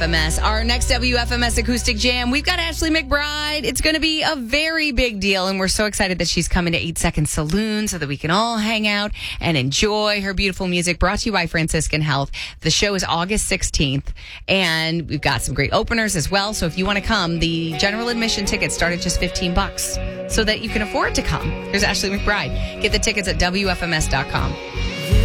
WFMS. Our next WFMS Acoustic Jam, we've got Ashley McBride. It's going to be a very big deal, and we're so excited that she's coming to 8 Second Saloon so that we can all hang out and enjoy her beautiful music, brought to you by Franciscan Health. The show is August 16th, and we've got some great openers as well. So if you want to come, the general admission tickets start at just $15 so that you can afford to come. Here's Ashley McBride. Get the tickets at WFMS.com.